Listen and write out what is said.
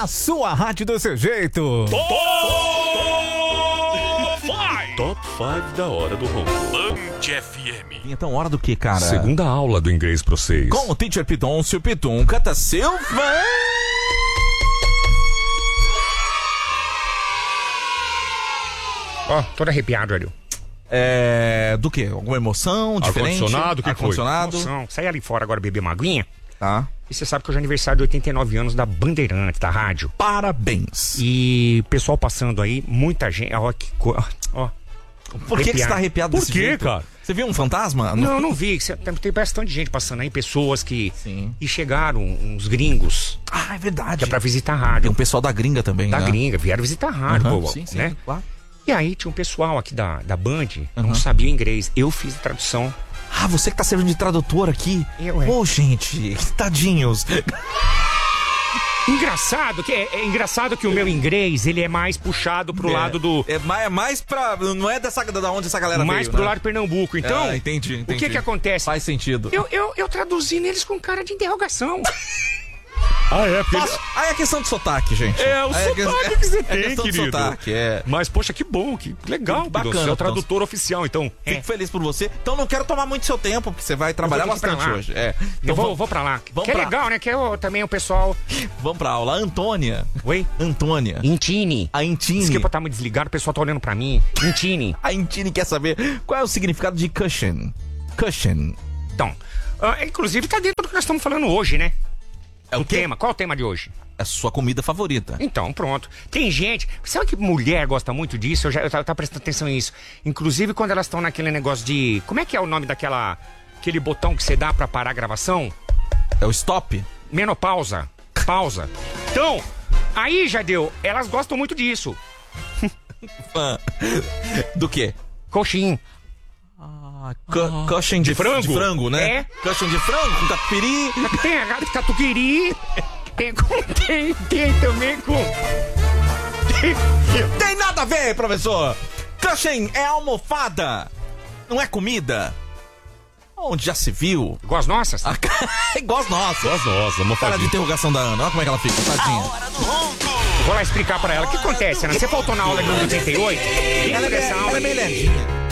sua rádio do seu jeito. Top 5 da hora do ronco. Band FM. Então, hora do que, cara? Segunda aula do inglês pra vocês. Com o teacher Pidoncio Pitunca Silva. Ó, todo arrepiado, Ariel. Do que? Alguma emoção diferente? Ar-condicionado, o que foi? Emoção. Sai ali fora agora beber uma aguinha. Tá. E você sabe que hoje é aniversário de 89 anos da Bandeirantes, da rádio. Parabéns. E pessoal passando aí, muita gente. Ó, que coisa. Ó. Por que você tá arrepiado Por desse quê, jeito? cara? Você viu um fantasma? Não, não vi. Tem bastante gente passando aí, pessoas que. Sim. E chegaram uns gringos, Ah, é verdade. que é pra visitar a Tem rádio. um pessoal da gringa também, Da né? gringa, vieram visitar a rádio, Aham, pô, sim, né? claro. E aí tinha um pessoal aqui da Band, Aham. não sabia inglês. Eu fiz a tradução. Ah, você que tá servindo de tradutor aqui? Eu, é. Ô, gente, tadinhos. Engraçado é engraçado que o meu inglês, ele é mais puxado pro lado do... É mais pra... Não é da onde essa galera mais veio, pro né? lado de Pernambuco. Então, entendi. o que acontece? Faz sentido. Eu traduzi neles com cara de interrogação. Ah, é? Porque Aí é questão de sotaque, gente. É, o Aí sotaque que você é tem, questão de querido. sotaque, Mas, poxa, que bom, que legal. Bacana, Você é o então. tradutor oficial, então. Fico feliz por você. Então não quero tomar muito seu tempo, porque você vai trabalhar Eu vou ter que ir bastante pra lá. hoje. É. Eu Então vou pra lá. vamos Que é pra- legal, né? Que também o pessoal... vamos pra aula. Antônia. Oi? Antônia. Intine. A Intine. Diz que eu tá me desligado, o pessoal tá olhando pra mim. Intine. A Intine quer saber qual é o significado de cushion. Cushion. Então, inclusive tá dentro do que nós estamos falando hoje, né? É o quê? tema. Qual é o tema de hoje? É a sua comida favorita. Então, pronto. Tem gente... Sabe que mulher gosta muito disso? Eu tava prestando atenção nisso. Inclusive, quando elas estão naquele negócio de... Como é que é o nome aquele botão que você dá pra parar a gravação? É o stop? Menopausa. Pausa. Então, aí, Jadeu, elas gostam muito disso. Do quê? Coxinha. Cushion de frango? De frango, né? É. Cushion de frango com catupiry. Tem a catupiry. Tem também com... Tem nada a ver, professor. Cushion é almofada. Não é comida. Onde já se viu? Igual as nossas? Igual as nossas. Nossa, vamos Cara fazer. de interrogação da Ana. Olha como é que ela fica, tadinha. Vou lá explicar pra ela. O que acontece, Ana? Você faltou na aula de 88? Ela é bem lerdinha.